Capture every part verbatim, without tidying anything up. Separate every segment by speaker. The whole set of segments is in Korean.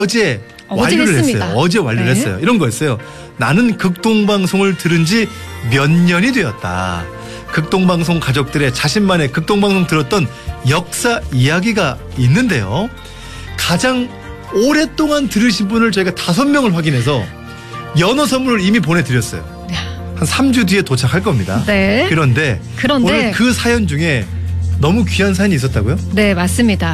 Speaker 1: 어제
Speaker 2: 어제
Speaker 1: 완료를
Speaker 2: 했습니다.
Speaker 1: 했어요. 어제 완료를
Speaker 2: 네.
Speaker 1: 했어요. 이런 거였어요. 나는 극동방송을 들은 지 몇 년이 되었다. 극동방송 가족들의 자신만의 극동방송 들었던 역사 이야기가 있는데요. 가장 오랫동안 들으신 분을 저희가 다섯 명을 확인해서 연어 선물을 이미 보내드렸어요. 한 삼 주 뒤에 도착할 겁니다.
Speaker 2: 네.
Speaker 1: 그런데,
Speaker 2: 그런데
Speaker 1: 오늘 그 사연 중에 너무 귀한 사연이 있었다고요?
Speaker 2: 네, 맞습니다.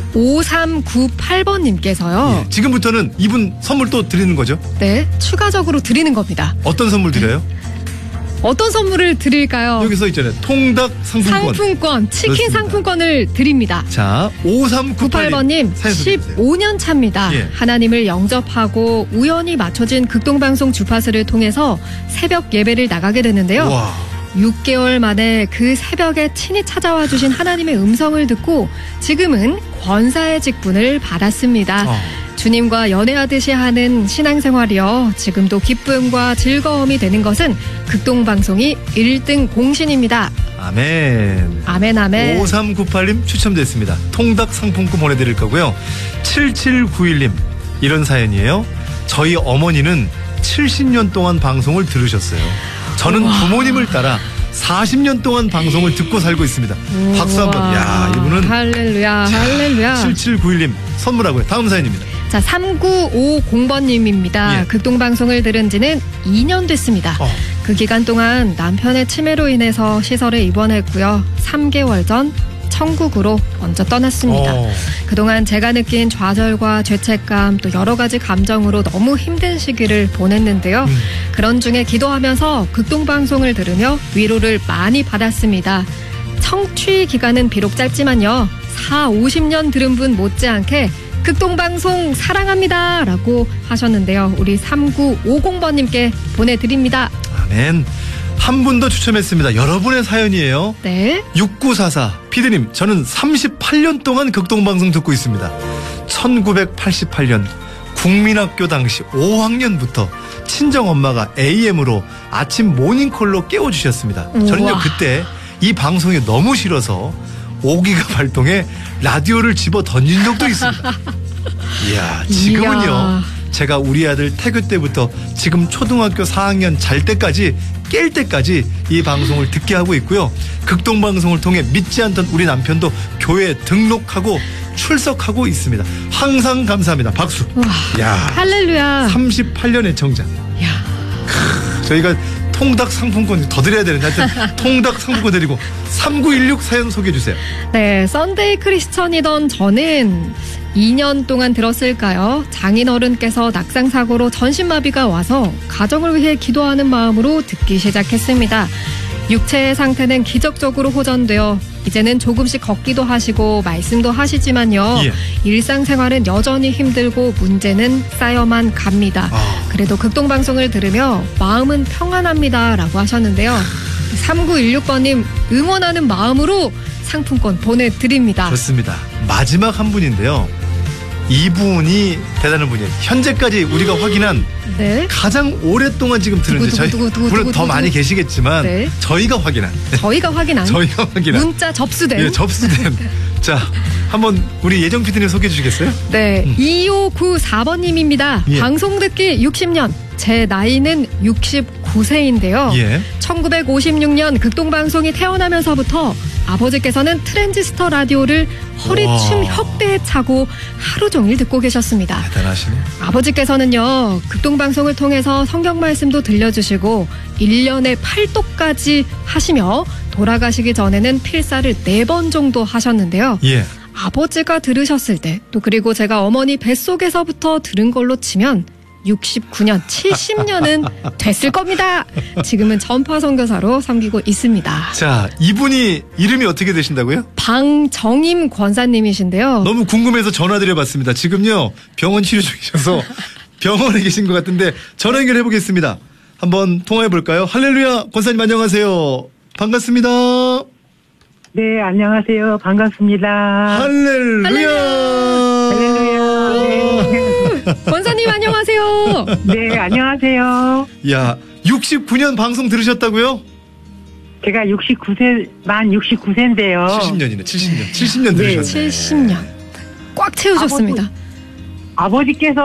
Speaker 2: 오삼구팔 번님께서요.
Speaker 1: 예, 지금부터는 이분 선물 또 드리는 거죠?
Speaker 2: 네, 추가적으로 드리는 겁니다.
Speaker 1: 어떤 선물 드려요?
Speaker 2: 어떤 선물을 드릴까요?
Speaker 1: 여기 써 있잖아요. 통닭 상품권.
Speaker 2: 상품권, 치킨
Speaker 1: 그렇습니다.
Speaker 2: 상품권을 드립니다.
Speaker 1: 자, 오삼구팔
Speaker 2: 번님
Speaker 1: 사연 소개해 주세요.
Speaker 2: 십오 년 차입니다.
Speaker 1: 예.
Speaker 2: 하나님을 영접하고 우연히 맞춰진 극동방송 주파수를 통해서 새벽 예배를 나가게 됐는데요.
Speaker 1: 와.
Speaker 2: 육 개월 만에 그 새벽에 친히 찾아와 주신 하나님의 음성을 듣고 지금은 권사의 직분을 받았습니다.
Speaker 1: 어.
Speaker 2: 주님과 연애하듯이 하는 신앙생활이요. 지금도 기쁨과 즐거움이 되는 것은 극동방송이 일 등 공신입니다.
Speaker 1: 아멘.
Speaker 2: 아멘 아멘.
Speaker 1: 오삼구팔 님 추첨됐습니다. 통닭 상품권 보내드릴 거고요. 칠칠구일 님 이런 사연이에요. 저희 어머니는 칠십 년 동안 방송을 들으셨어요. 저는
Speaker 2: 우와.
Speaker 1: 부모님을 따라 사십 년 동안 방송을 듣고 살고 있습니다. 박수 한번. 야, 이분은
Speaker 2: 할렐루야 할렐루야.
Speaker 1: 칠칠구일 님 선물하고요. 다음 사연입니다.
Speaker 2: 자, 삼구오공 번님입니다.
Speaker 1: 예.
Speaker 2: 극동방송을 들은 지는 이 년 됐습니다.
Speaker 1: 어.
Speaker 2: 그 기간 동안 남편의 치매로 인해서 시설에 입원했고요. 삼 개월 전 천국으로 먼저 떠났습니다.
Speaker 1: 어.
Speaker 2: 그동안 제가 느낀 좌절과 죄책감 또 여러 가지 감정으로 너무 힘든 시기를 보냈는데요.
Speaker 1: 음.
Speaker 2: 그런 중에 기도하면서 극동방송을 들으며 위로를 많이 받았습니다. 청취 기간은 비록 짧지만요. 사, 오십 년 들은 분 못지않게 극동방송 사랑합니다 라고 하셨는데요. 우리 삼구오공 번님께 보내드립니다.
Speaker 1: 아멘. 한 분 더 추첨했습니다. 여러분의 사연이에요.
Speaker 2: 네.
Speaker 1: 육구사사 피디님, 저는 삼십팔 년 동안 극동방송 듣고 있습니다. 천구백팔십팔 년 국민학교 당시 오 학년부터 친정엄마가 에이엠으로 아침 모닝콜로 깨워주셨습니다. 저는요
Speaker 2: 우와.
Speaker 1: 그때 이 방송이 너무 싫어서 오기가 발동해 라디오를 집어 던진 적도 있습니다. 이야, 지금은요
Speaker 2: 이야.
Speaker 1: 제가 우리 아들 태교 때부터 지금 초등학교 사 학년 잘 때까지 깰 때까지 이 방송을 듣게 하고 있고요. 극동방송을 통해 믿지 않던 우리 남편도 교회에 등록하고 출석하고 있습니다. 항상 감사합니다. 박수.
Speaker 2: 우와.
Speaker 1: 야,
Speaker 2: 할렐루야.
Speaker 1: 삼십팔 년 애청자.
Speaker 2: 야.
Speaker 1: 저희가 통닭 상품권 더 드려야 되는데 하여튼 통닭 상품권 드리고 삼구일육 사연 소개해 주세요.
Speaker 2: 네, 썬데이 크리스천이던 저는 이 년 동안 들었을까요? 장인어른께서 낙상사고로 전신마비가 와서 가정을 위해 기도하는 마음으로 듣기 시작했습니다. 육체의 상태는 기적적으로 호전되어 이제는 조금씩 걷기도 하시고 말씀도 하시지만요.
Speaker 1: 예.
Speaker 2: 일상생활은 여전히 힘들고 문제는 쌓여만 갑니다.
Speaker 1: 아.
Speaker 2: 그래도 극동방송을 들으며 마음은 평안합니다 라고 하셨는데요. 삼구일육 번님 응원하는 마음으로 상품권 보내드립니다.
Speaker 1: 좋습니다. 마지막 한 분인데요. 이분이 대단한 분이에요. 현재까지 우리가 확인한
Speaker 2: 네.
Speaker 1: 가장 오랫동안 지금 들은지
Speaker 2: 누구,
Speaker 1: 저희
Speaker 2: 누구, 누구,
Speaker 1: 물론
Speaker 2: 누구,
Speaker 1: 더
Speaker 2: 누구.
Speaker 1: 많이 계시겠지만
Speaker 2: 네.
Speaker 1: 저희가 확인한
Speaker 2: 저희가 확인한
Speaker 1: 저희가 확인한
Speaker 2: 문자 접수된
Speaker 1: 예, 접수된 자 한번 우리 예정 피디님 소개해 주시겠어요?
Speaker 2: 네.
Speaker 1: 음.
Speaker 2: 이오구사 번님입니다.
Speaker 1: 예.
Speaker 2: 방송 듣기 육십 년. 제 나이는 육십구 세인데요.
Speaker 1: 예.
Speaker 2: 천구백오십육 년 극동방송이 태어나면서부터 아버지께서는 트랜지스터 라디오를 허리춤
Speaker 1: 우와.
Speaker 2: 협대에 차고 하루 종일 듣고 계셨습니다.
Speaker 1: 대단하시네.
Speaker 2: 아버지께서는요, 극동방송을 통해서 성경 말씀도 들려주시고 일 년에 팔도까지 하시며 돌아가시기 전에는 필사를 네 번 정도 하셨는데요.
Speaker 1: 예.
Speaker 2: 아버지가 들으셨을 때, 또 그리고 제가 어머니 뱃속에서부터 들은 걸로 치면 육십구 년, 칠십 년은 됐을 겁니다. 지금은 전파 선교사로 섬기고 있습니다.
Speaker 1: 자, 이분이 이름이 어떻게 되신다고요?
Speaker 2: 방정임 권사님이신데요.
Speaker 1: 너무 궁금해서 전화드려봤습니다. 지금요 병원 치료 중이셔서 병원에 계신 것 같은데 전화 연결해 보겠습니다. 한번 통화해 볼까요? 할렐루야, 권사님 안녕하세요. 반갑습니다.
Speaker 3: 네, 안녕하세요. 반갑습니다.
Speaker 1: 할렐루야.
Speaker 3: 할렐루야. 네.
Speaker 2: 권사님 안녕하세요.
Speaker 3: 네, 안녕하세요.
Speaker 1: 야, 육십구 년 방송 들으셨다고요?
Speaker 3: 제가 육십구 세, 만 육십구 세인데요.
Speaker 1: 칠십 년이네, 칠십 년. 칠십 년
Speaker 3: 네.
Speaker 1: 들으셨네.
Speaker 2: 칠십 년. 꽉 채우셨습니다.
Speaker 3: 아버지께서